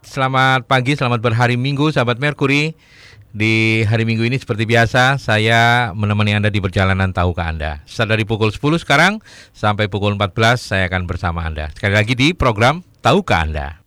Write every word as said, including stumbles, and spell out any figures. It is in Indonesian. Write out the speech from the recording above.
selamat pagi, selamat berhari Minggu, sahabat Merkuri. Di hari Minggu ini seperti biasa, saya menemani Anda di perjalanan Tahukah Anda. Start dari pukul sepuluh sekarang sampai pukul empat belas, saya akan bersama Anda. Sekali lagi di program Tahukah Anda.